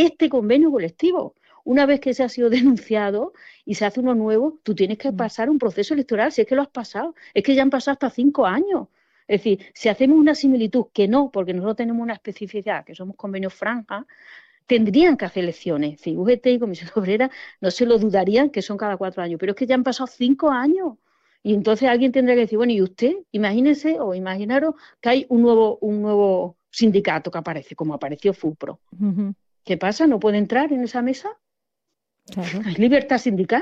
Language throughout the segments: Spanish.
este convenio colectivo. Una vez que se ha sido denunciado y se hace uno nuevo, tú tienes que pasar un proceso electoral, si es que lo has pasado, es que ya han pasado hasta 5 años. Es decir, si hacemos una similitud, que no, porque nosotros tenemos una especificidad, que somos convenios franja, tendrían que hacer elecciones. Es decir, UGT y Comisión Obrera no se lo dudarían, que son cada 4 años, pero es que ya han pasado 5 años. Y entonces alguien tendrá que decir, bueno, ¿y usted? Imagínese o imaginaros que hay un nuevo sindicato que aparece, como apareció FUPRO. Ujú. ¿Qué pasa? ¿No puede entrar en esa mesa? Claro. ¿Hay libertad sindical?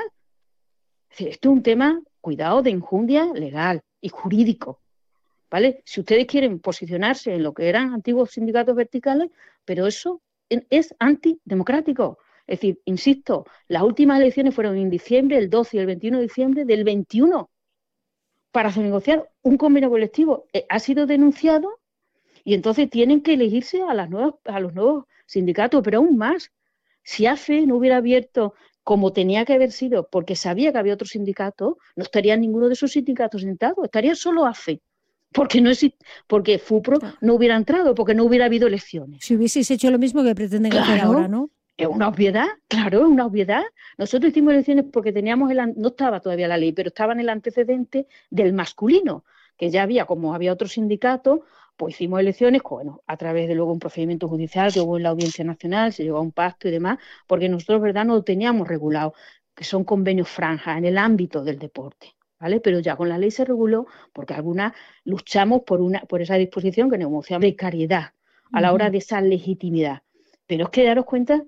Es decir, esto es un tema, cuidado, de enjundia legal y jurídico, ¿vale? Si ustedes quieren posicionarse en lo que eran antiguos sindicatos verticales, pero eso es antidemocrático. Es decir, insisto, las últimas elecciones fueron en diciembre, el 12 y el 21 de diciembre del 21, para negociar un convenio colectivo. Ha sido denunciado y entonces tienen que elegirse a los nuevos sindicatos, pero aún más. Si AFE no hubiera abierto como tenía que haber sido, porque sabía que había otro sindicato, no estaría ninguno de esos sindicatos sentado, estaría solo AFE, porque no existe, porque FUPRO Claro. no hubiera entrado, porque no hubiera habido elecciones. Si hubieseis hecho lo mismo que pretenden hacer ahora, Claro, ¿no? es una obviedad, claro, es una obviedad. Nosotros hicimos elecciones porque teníamos no estaba todavía la ley, pero estaba en el antecedente del masculino, que ya había, como había otro sindicato, pues hicimos elecciones, bueno, a través de luego un procedimiento judicial que hubo en la Audiencia Nacional, se llegó a un pacto y demás, porque nosotros, ¿verdad?, no lo teníamos regulado, que son convenios franjas en el ámbito del deporte, ¿vale? Pero ya con la ley se reguló porque algunas luchamos por esa disposición que negociamos de precariedad a la hora Ujú. de esa legitimidad. Pero es que daros cuenta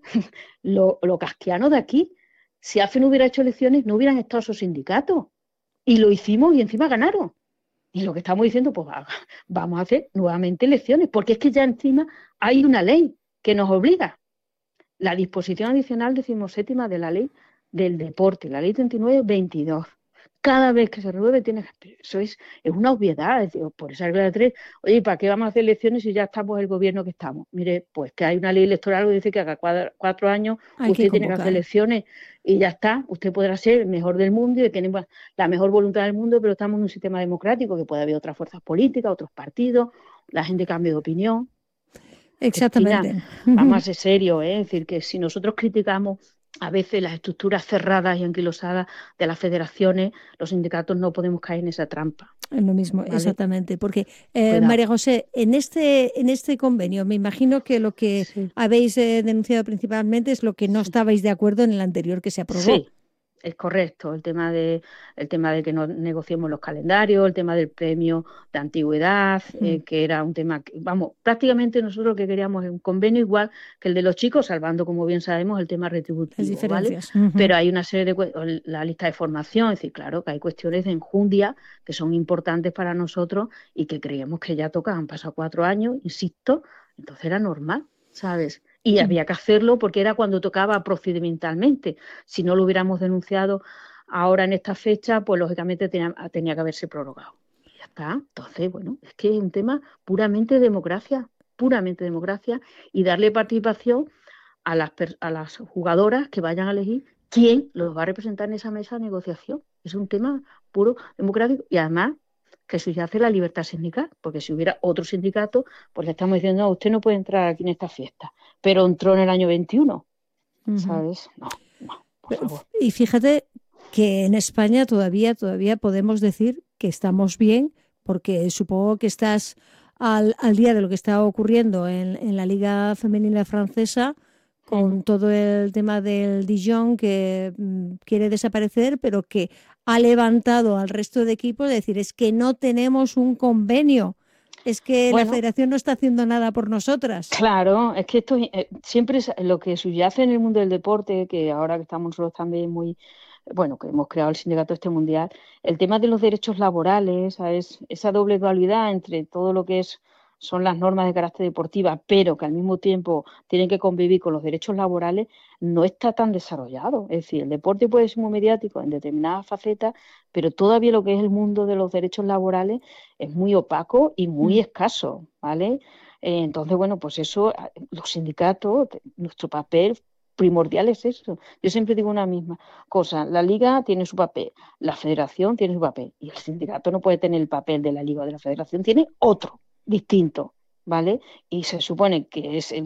lo casquiano de aquí. Si AFE no hubiera hecho elecciones, no hubieran estado esos sindicatos. Y lo hicimos y encima ganaron. Y lo que estamos diciendo, pues vamos a hacer nuevamente elecciones, porque es que ya encima hay una ley que nos obliga. La disposición adicional 17ª de la ley del deporte, la ley 39-22. Cada vez que se renueve tiene que... Eso es una obviedad. Es decir, por esa regla 3, oye, ¿para qué vamos a hacer elecciones si ya estamos el gobierno que estamos? Mire, pues que hay una ley electoral que dice que a cada 4 años Hay que usted tiene que hacer convocar. elecciones y ya está. Usted podrá ser el mejor del mundo y tener la mejor voluntad del mundo, pero estamos en un sistema democrático que puede haber otras fuerzas políticas, otros partidos, la gente cambia de opinión. Cristina, Exactamente. vamos a ser serios, ¿eh? Es decir, que si nosotros criticamos a veces las estructuras cerradas y anquilosadas de las federaciones, los sindicatos no podemos caer en esa trampa, Es lo mismo, ¿vale? exactamente. Porque, Cuidado. María José, en este convenio, me imagino que lo que Sí, habéis denunciado principalmente es lo que no sí. estabais de acuerdo en el anterior que se aprobó. Sí, es correcto. El tema de que no negociemos los calendarios, el tema del premio de antigüedad, Mm. que era un tema que, vamos, prácticamente nosotros lo que queríamos es un convenio igual que el de los chicos, salvando, como bien sabemos, el tema Las retributivo, ¿vale? diferencias. Ujú. Pero hay una serie de la lista de formación, es decir, claro que hay cuestiones de enjundia que son importantes para nosotros y que creíamos que ya tocaban, han pasado 4 años, insisto, entonces era normal, ¿sabes? Y Mm. había que hacerlo porque era cuando tocaba procedimentalmente. Si no lo hubiéramos denunciado ahora en esta fecha, pues lógicamente tenía que haberse prorrogado. Y ya está. Entonces, bueno, es que es un tema puramente democracia, y darle participación a las jugadoras que vayan a elegir quién los va a representar en esa mesa de negociación. Es un tema puro democrático y además que subyace la libertad sindical, porque si hubiera otro sindicato, pues le estamos diciendo, no, usted no puede entrar aquí en esta fiesta, pero entró en el año 21, Ujú. ¿sabes? No, no, por favor. Y fíjate que en España todavía podemos decir que estamos bien, porque supongo que estás al día de lo que está ocurriendo en la Liga Femenina Francesa, Uh-huh. con todo el tema del Dijon que quiere desaparecer, pero que ha levantado al resto de equipos, es decir, es que no tenemos un convenio, es que la Bueno, federación no está haciendo nada por nosotras. claro, es que esto siempre es lo que subyace en el mundo del deporte, que ahora que estamos nosotros también muy, bueno, que hemos creado el sindicato este mundial, el tema de los derechos laborales, ¿sabes? Esa doble dualidad entre todo lo que son las normas de carácter deportiva, pero que al mismo tiempo tienen que convivir con los derechos laborales, no está tan desarrollado. Es decir, el deporte puede ser muy mediático en determinadas facetas, pero todavía lo que es el mundo de los derechos laborales es muy opaco y muy Mm. escaso, ¿vale? Entonces, bueno, pues eso, los sindicatos, nuestro papel primordial es eso. Yo siempre digo una misma cosa, la liga tiene su papel, la federación tiene su papel, y el sindicato no puede tener el papel de la liga o de la federación, tiene otro, distinto, ¿vale? Y se supone que es el